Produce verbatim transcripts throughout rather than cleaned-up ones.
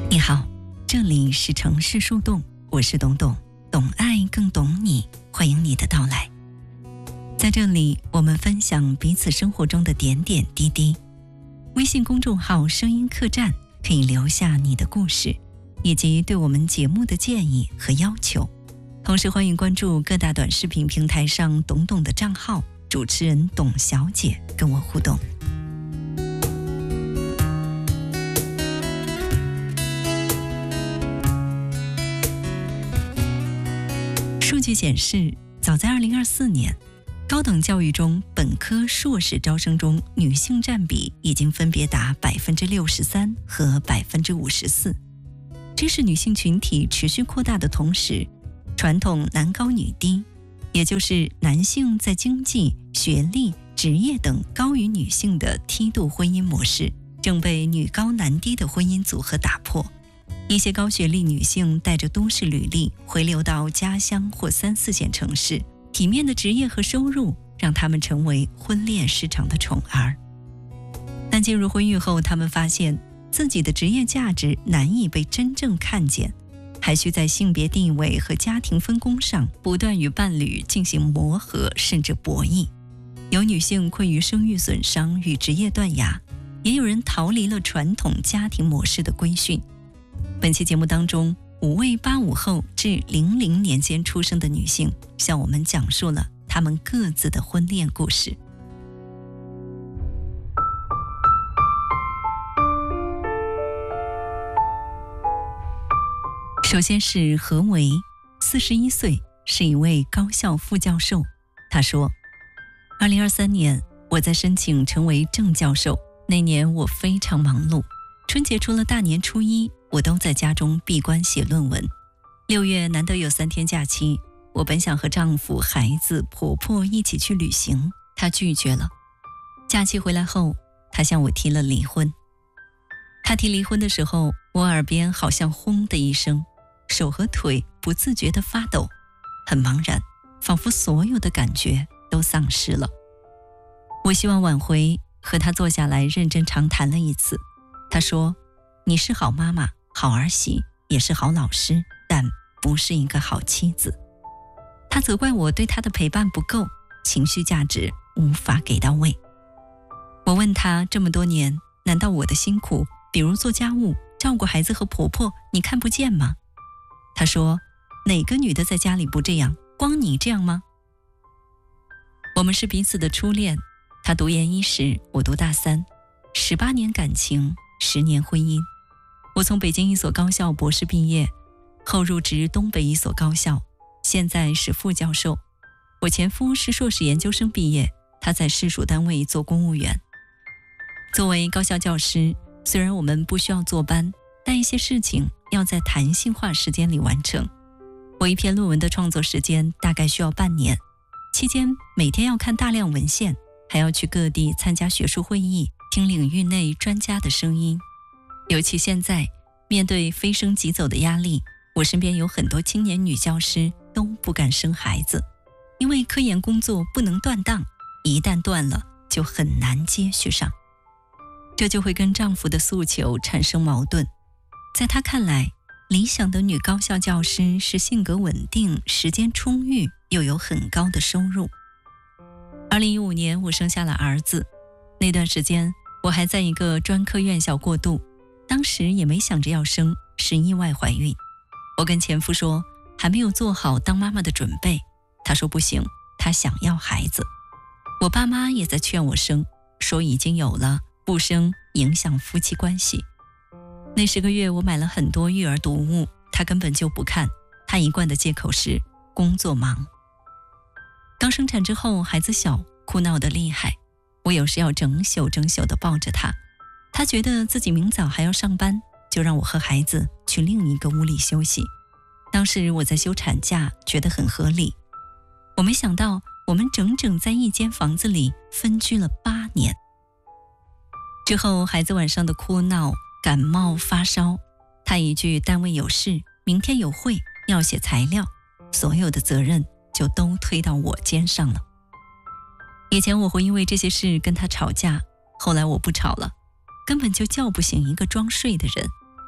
你好，这里是城市树洞，我是董董，懂爱更懂你，欢迎你的到来。在这里，我们分享彼此生活中的点点滴滴。微信公众号声音客栈可以留下你的故事，以及对我们节目的建议和要求。同时欢迎关注各大短视频平台上董董的账号，主持人董小姐跟我互动。数据显示，早在二零二四年，高等教育中本科、硕士招生中女性占比已经分别达百分之六十三和百分之五十四。这是女性群体持续扩大的同时，传统男高女低，也就是男性在经济、学历、职业等高于女性的梯度婚姻模式，正被女高男低的婚姻组合打破。一些高学历女性带着都市履历回流到家乡或三四线城市，体面的职业和收入让她们成为婚恋市场的宠儿。但进入婚育后，她们发现自己的职业价值难以被真正看见，还需在性别地位和家庭分工上不断与伴侣进行磨合甚至博弈。有女性困于生育损伤与职业断崖，也有人逃离了传统家庭模式的规训。本期节目当中，五位八五后至零零年间出生的女性向我们讲述了她们各自的婚恋故事。首先是何为，四十一岁，是一位高校副教授。他说，二零二三年我在申请成为正教授，那年我非常忙碌，春节除了大年初一，我都在家中闭关写论文。六月难得有三天假期，我本想和丈夫、孩子、婆婆一起去旅行，她拒绝了。假期回来后，她向我提了离婚。她提离婚的时候，我耳边好像轰的一声，手和腿不自觉地发抖，很茫然，仿佛所有的感觉都丧失了。我希望挽回，和她坐下来认真长谈了一次。她说，你是好妈妈、好儿媳，也是好老师，但不是一个好妻子。她责怪我对她的陪伴不够，情绪价值无法给到位。我问她，这么多年，难道我的辛苦，比如做家务、照顾孩子和婆婆，你看不见吗？她说，哪个女的在家里不这样，光你这样吗？我们是彼此的初恋，她读研一时，我读大三，十八年感情，十年婚姻。我从北京一所高校博士毕业，后入职东北一所高校，现在是副教授。我前夫是硕士研究生毕业，他在市属单位做公务员。作为高校教师，虽然我们不需要坐班，但一些事情要在弹性化时间里完成。我一篇论文的创作时间大概需要半年，期间每天要看大量文献，还要去各地参加学术会议，听领域内专家的声音。尤其现在面对飞升急走的压力，我身边有很多青年女教师都不敢生孩子，因为科研工作不能断档，一旦断了就很难接续上，这就会跟丈夫的诉求产生矛盾。在他看来，理想的女高校教师是性格稳定、时间充裕，又有很高的收入。二零一五年我生下了儿子，那段时间我还在一个专科院校过渡，当时也没想着要生，是意外怀孕。我跟前夫说，还没有做好当妈妈的准备。他说不行，他想要孩子。我爸妈也在劝我生，说已经有了，不生影响夫妻关系。那十个月我买了很多育儿读物，他根本就不看，他一贯的借口是工作忙。刚生产之后，孩子小，哭闹得厉害，我有时要整宿整宿地抱着他。他觉得自己明早还要上班，就让我和孩子去另一个屋里休息。当时我在休产假，觉得很合理。我没想到，我们整整在一间房子里分居了八年。之后孩子晚上的哭闹、感冒、发烧，他一句单位有事，明天有会，要写材料，所有的责任就都推到我肩上了。以前我会因为这些事跟他吵架，后来我不吵了，根本就叫不醒一个装睡的人。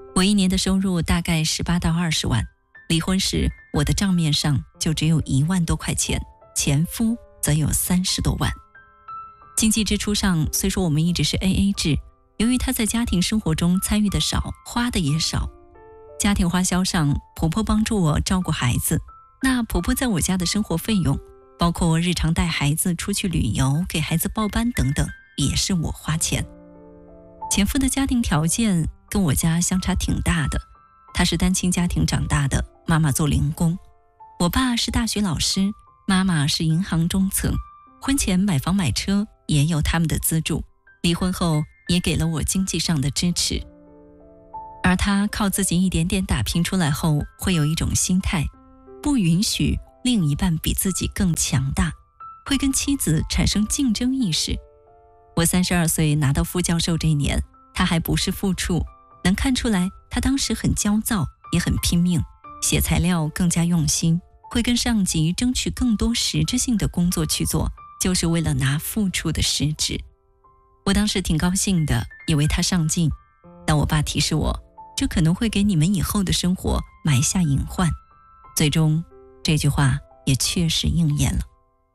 我一年的收入大概十八到二十万，离婚时我的账面上就只有一万多块钱，前夫则有三十多万。经济支出上，虽说我们一直是 A A 制，由于他在家庭生活中参与的少，花的也少。家庭花销上，婆婆帮助我照顾孩子，那婆婆在我家的生活费用，包括日常带孩子出去旅游、给孩子报班等等，也是我花钱。前夫的家庭条件跟我家相差挺大的，他是单亲家庭长大的，妈妈做零工，我爸是大学老师，妈妈是银行中层，婚前买房买车也有他们的资助，离婚后也给了我经济上的支持。而他靠自己一点点打拼出来后，会有一种心态，不允许另一半比自己更强大，会跟妻子产生竞争意识。我三十二岁拿到副教授这一年，他还不是副处，能看出来他当时很焦躁，也很拼命，写材料更加用心，会跟上级争取更多实质性的工作去做，就是为了拿副处的实职。我当时挺高兴的，以为他上进，但我爸提示我，这可能会给你们以后的生活埋下隐患。最终，这句话也确实应验了。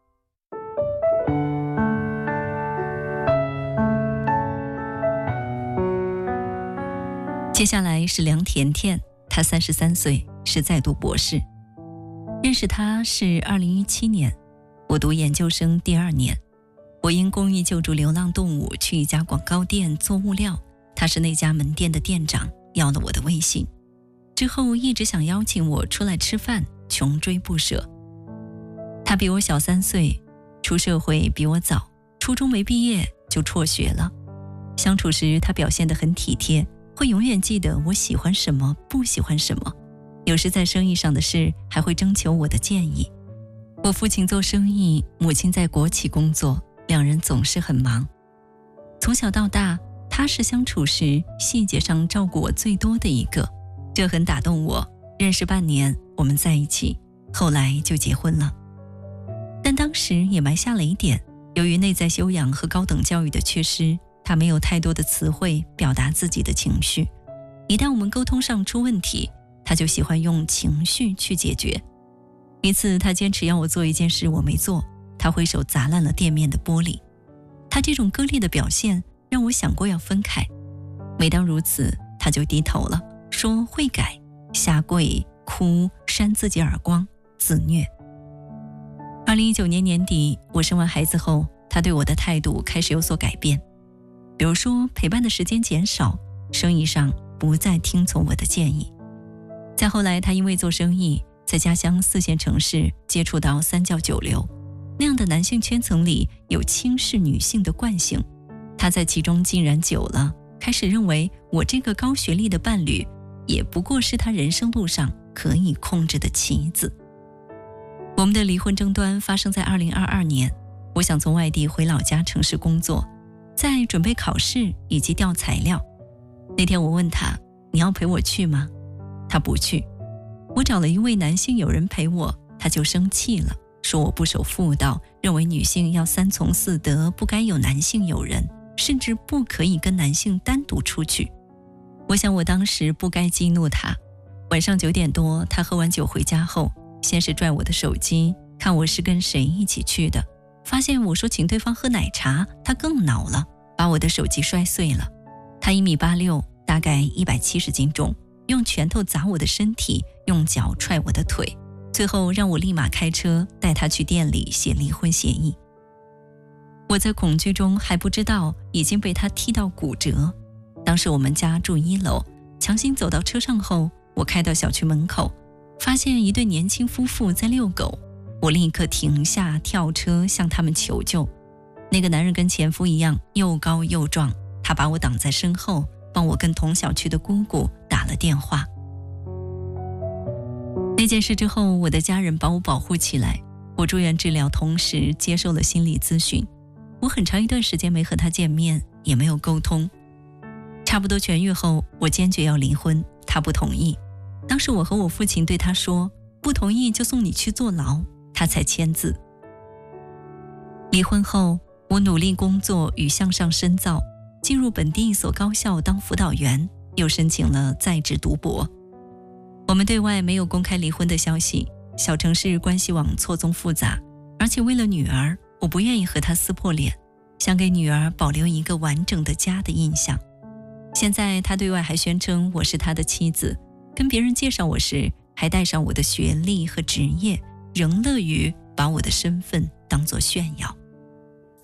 接下来是梁甜甜，她三十三岁，是在读博士。认识她是二零一七年，我读研究生第二年。我因公益救助流浪动物去一家广告店做物料，他是那家门店的店长，要了我的微信。之后一直想邀请我出来吃饭，穷追不舍。他比我小三岁，出社会比我早，初中没毕业就辍学了。相处时他表现得很体贴，会永远记得我喜欢什么，不喜欢什么。有时在生意上的事还会征求我的建议。我父亲做生意，母亲在国企工作，两人总是很忙。从小到大，他是相处时细节上照顾我最多的一个，这很打动我。认识半年，我们在一起，后来就结婚了。但当时也埋下了一点，由于内在修养和高等教育的缺失，他没有太多的词汇表达自己的情绪。一旦我们沟通上出问题，他就喜欢用情绪去解决。一次他坚持要我做一件事，我没做，他挥手砸烂了店面的玻璃。他这种割裂的表现让我想过要分开，每当如此，他就低头了，说会改，下跪哭，扇自己耳光，自虐。二零一九年年底，我生完孩子后，他对我的态度开始有所改变，比如说陪伴的时间减少，生意上不再听从我的建议。再后来，他因为做生意，在家乡四线城市接触到三教九流，那样的男性圈层里有轻视女性的惯性，他在其中浸染久了，开始认为我这个高学历的伴侣也不过是他人生路上可以控制的棋子。我们的离婚争端发生在二零二二年，我想从外地回老家城市工作，在准备考试以及调材料。那天我问他，你要陪我去吗？他不去。我找了一位男性友人陪我，他就生气了，说我不守妇道，认为女性要三从四德，不该有男性友人，甚至不可以跟男性单独出去。我想我当时不该激怒他。晚上九点多，他喝完酒回家后，先是拽我的手机，看我是跟谁一起去的，发现我说请对方喝奶茶，他更恼了，把我的手机摔碎了。他一米八六，大概一百七十斤重，用拳头砸我的身体，用脚踹我的腿，最后让我立马开车带他去店里写离婚协议。我在恐惧中还不知道已经被他踢到骨折。当时我们家住一楼，强行走到车上后，我开到小区门口，发现一对年轻夫妇在遛狗，我立刻停下跳车向他们求救。那个男人跟前夫一样又高又壮，他把我挡在身后，帮我跟同小区的姑姑打了电话。那件事之后，我的家人把我保护起来，我住院治疗，同时接受了心理咨询。我很长一段时间没和他见面，也没有沟通。差不多痊愈后，我坚决要离婚，他不同意。当时我和我父亲对他说，不同意就送你去坐牢，他才签字。离婚后，我努力工作与向上深造，进入本地一所高校当辅导员， 又申请了在职读博。我们对外没有公开离婚的消息，小城市关系网错综复杂，而且为了女儿，我不愿意和她撕破脸，想给女儿保留一个完整的家的印象。现在她对外还宣称我是她的妻子，跟别人介绍我时还带上我的学历和职业，仍乐于把我的身份当作炫耀。